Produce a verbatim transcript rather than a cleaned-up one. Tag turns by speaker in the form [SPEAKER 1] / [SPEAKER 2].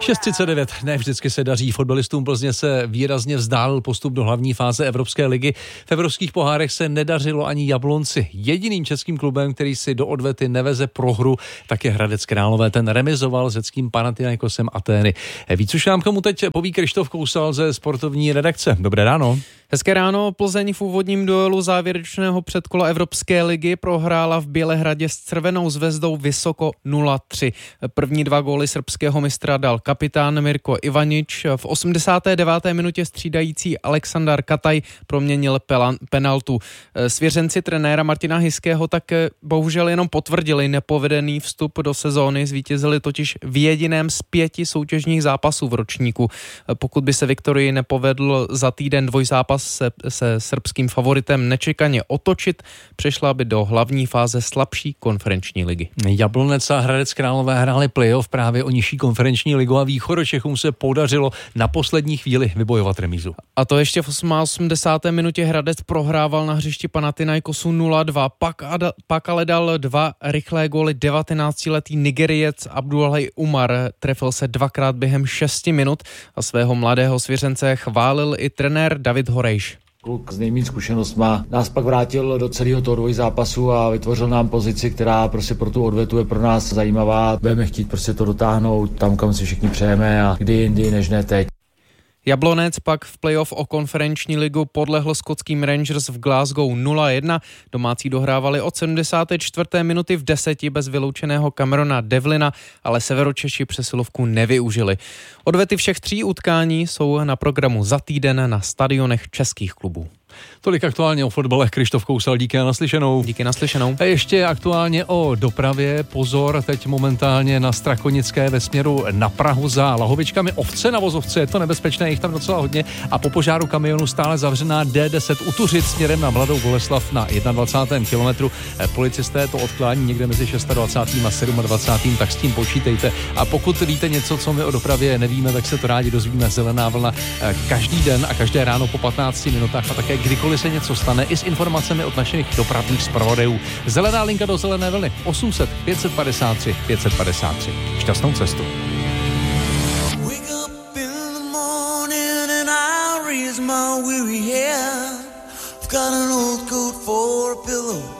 [SPEAKER 1] šest třicet devět. Ne vždycky se daří. Fotbalistům Plzně se výrazně vzdálil postup do hlavní fáze Evropské ligy. V evropských pohárech se nedařilo ani Jablonci. Jediným českým klubem, který si do odvety neveze prohru, tak je Hradec Králové. Ten remizoval s řeckým Panathinaikosem Atény. Víc už nám k tomu teď poví Krištof Kousal ze sportovní redakce. Dobré ráno.
[SPEAKER 2] Hezké ráno. Plzeň v úvodním duelu závěrečného předkola Evropské ligy prohrála v Bělehradu s Crvenou zvezdou vysoko nula tři. První dva góly srbského mistra dal kapitán Mirko Ivanič. V osmdesáté deváté minutě střídající Aleksandar Kataj proměnil penaltu. Svěřenci trenéra Martina Hyského tak bohužel jenom potvrdili nepovedený vstup do sezóny. Zvítězili totiž v jediném z pěti soutěžních zápasů v ročníku. Pokud by se Viktorii nepovedl za týden dvojzápas se, se srbským favoritem nečekaně otočit, přešla by do hlavní fáze slabší konferenční ligy.
[SPEAKER 1] Jablonec a Hradec Králové hráli playoff právě o nižší konferenční ligu a Východočechům se podařilo na poslední chvíli vybojovat remízu.
[SPEAKER 2] A to ještě v osmdesáté minutě Hradec prohrával na hřišti Panathinaikosu nula dva, pak, ad, pak ale dal dva rychlé góly. devatenáctiletý Nigeriec Abdullahi Umar trefil se dvakrát během šesti minut a svého mladého svěřence chválil i trenér David Horejš.
[SPEAKER 3] Kluk s nejméně zkušenostma nás pak vrátil do celého toho dvojzápasu a vytvořil nám pozici, která prostě pro tu odvetu je pro nás zajímavá. Budeme chtít prostě to dotáhnout tam, kam si všichni přejeme a kdy jindy, než ne teď.
[SPEAKER 2] Jablonec pak v playoff o konferenční ligu podlehl skotským Rangers v Glasgow nula jedna. Domácí dohrávali od sedmdesáté čtvrté minuty v deseti bez vyloučeného Camerona Devlina, ale Severočeši přesilovku nevyužili. Odvety všech tří utkání jsou na programu za týden na stadionech českých klubů.
[SPEAKER 1] Tolik aktuálně o fotbale. Krištof Kousal, díky a naslyšenou.
[SPEAKER 2] Díky naslyšenou.
[SPEAKER 1] A ještě aktuálně o dopravě. Pozor, teď momentálně na Strakonické ve směru na Prahu za Lahovičkami. Ovce na vozovce, je to nebezpečné, jich tam docela hodně. A po požáru kamionu stále zavřená D deset u Tuřic směrem na Mladou Boleslav na dvacátém prvním kilometru. Policisté to odklání někde mezi dvacátým šestým a dvacátým sedmým, tak s tím počítejte. A pokud víte něco, co my o dopravě nevíme, tak se to rádi dozvíme. Zelená vlna každý den a každé ráno po patnácti minutách a také kdykoliv se něco stane, i s informacemi od našich dopravních zpravodajů. Zelená linka do zelené vlny osm set pět set padesát tři pět set padesát tři. Šťastnou cestu. Got an old coat for a pillow.